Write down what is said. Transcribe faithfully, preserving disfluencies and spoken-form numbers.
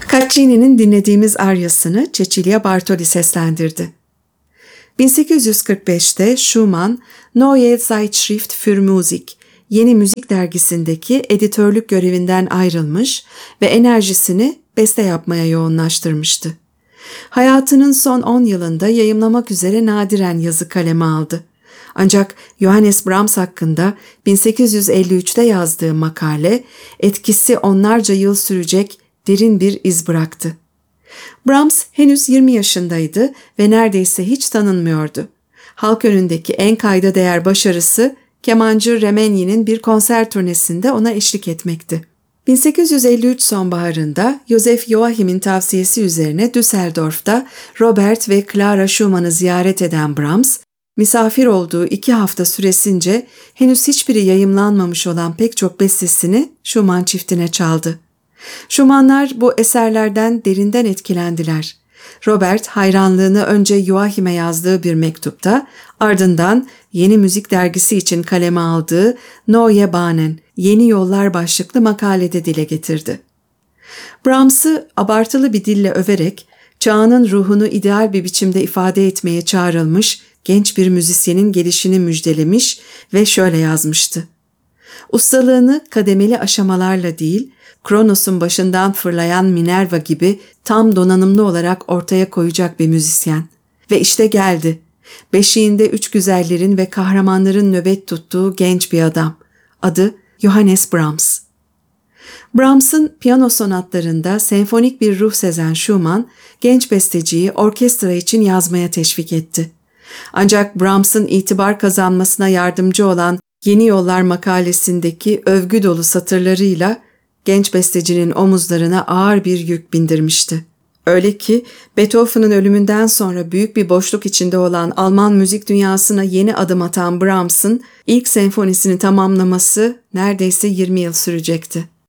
Caccini'nin dinlediğimiz aryasını Cecilia Bartoli seslendirdi. bin sekiz yüz kırk beşte Schumann, Neue Zeitschrift für Musik, Yeni Müzik dergisindeki editörlük görevinden ayrılmış ve enerjisini beste yapmaya yoğunlaştırmıştı. Hayatının son on yılında yayımlamak üzere nadiren yazı kaleme aldı. Ancak Johannes Brahms hakkında bin sekiz yüz elli üçte yazdığı makale etkisi onlarca yıl sürecek derin bir iz bıraktı. Brahms henüz yirmi yaşındaydı ve neredeyse hiç tanınmıyordu. Halk önündeki en kayda değer başarısı kemancı Remenyi'nin bir konser turnesinde ona eşlik etmekti. bin sekiz yüz elli üç sonbaharında Joseph Joachim'in tavsiyesi üzerine Düsseldorf'ta Robert ve Clara Schumann'ı ziyaret eden Brahms, misafir olduğu iki hafta süresince henüz hiçbiri yayımlanmamış olan pek çok bestesini Schumann çiftine çaldı. Schumannlar bu eserlerden derinden etkilendiler. Robert hayranlığını önce Joachim'e yazdığı bir mektupta, ardından Yeni Müzik dergisi için kaleme aldığı Neue Bahnen, Yeni Yollar başlıklı makalede dile getirdi. Brahms'ı abartılı bir dille överek, çağının ruhunu ideal bir biçimde ifade etmeye çağrılmış genç bir müzisyenin gelişini müjdelemiş ve şöyle yazmıştı. Ustalığını kademeli aşamalarla değil, Kronos'un başından fırlayan Minerva gibi tam donanımlı olarak ortaya koyacak bir müzisyen. Ve işte geldi. Beşiğinde üç güzellerin ve kahramanların nöbet tuttuğu genç bir adam. Adı Johannes Brahms. Brahms'ın piyano sonatlarında senfonik bir ruh sezen Schumann, genç besteciyi orkestra için yazmaya teşvik etti. Ancak Brahms'ın itibar kazanmasına yardımcı olan Yeni Yollar makalesindeki övgü dolu satırlarıyla genç bestecinin omuzlarına ağır bir yük bindirmişti. Öyle ki Beethoven'ın ölümünden sonra büyük bir boşluk içinde olan Alman müzik dünyasına yeni adım atan Brahms'ın ilk senfonisini tamamlaması neredeyse yirmi yıl sürecekti.